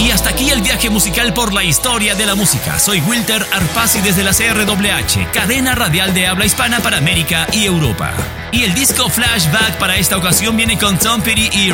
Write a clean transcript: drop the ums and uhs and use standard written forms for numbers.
Y hasta aquí el viaje musical por la historia de la música. Soy Wilter Arpasi desde la CRWH, cadena radial de habla hispana para América y Europa. Y el disco Flashback para esta ocasión viene con Tom Petty y